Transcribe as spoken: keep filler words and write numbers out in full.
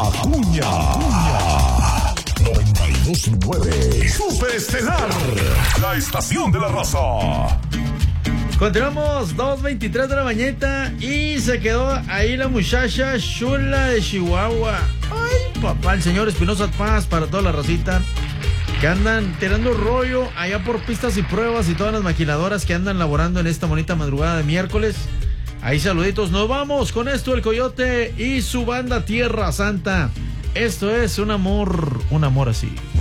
Acuña. Acuña. noventa y dos punto nueve. Superestelar. La estación de la raza. Continuamos, dos veintitrés de la mañana y se quedó ahí la muchacha chula de Chihuahua. Ay, papá, el señor Espinosa Paz para toda la racita que andan tirando rollo allá por pistas y pruebas y todas las maquiladoras que andan laborando en esta bonita madrugada de miércoles. Ahí saluditos, nos vamos con esto, el Coyote y su banda Tierra Santa. Esto es un amor, un amor así.